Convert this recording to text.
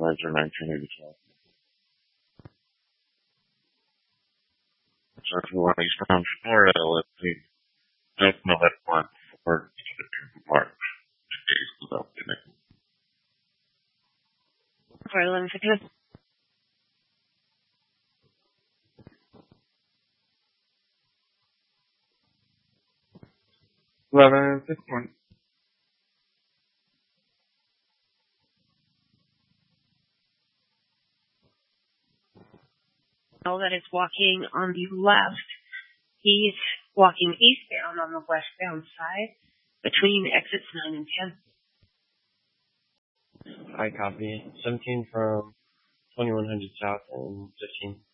Supervisor 1982. So if you want eastbound Florida, let's see. Don't know that one for March. Days without connecting. For 11:51. That is walking on the left. He's walking eastbound on the westbound side between exits 9 and 10. I copy. 17 from 2100 south and 15.